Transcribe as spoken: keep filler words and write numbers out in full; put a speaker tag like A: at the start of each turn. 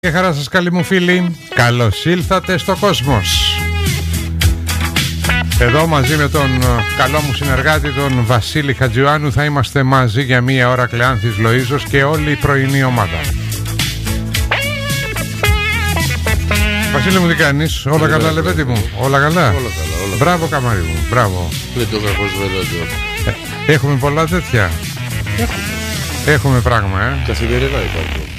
A: Και χαρά σας καλοί μου φίλοι, καλώς ήλθατε στο Κόσμος. Εδώ μαζί με τον καλό μου συνεργάτη τον Βασίλη Χατζιωάννου θα είμαστε μαζί για μία ώρα, Κλεάνθης Λοΐζος και όλη η πρωινή ομάδα. Βασίλη μου, τι κάνεις? Όλα καλά, καλά λεβέτη μου? Όλα καλά?
B: Όλα καλά, όλα.
A: Μπράβο καμάρι μου, μπράβο.
B: Δεν το κακός βέβαια.
A: ε, Έχουμε πολλά τέτοια.
B: Έχουμε.
A: Έχουμε πράγμα, ε.
B: Καθημερινά υπάρχει.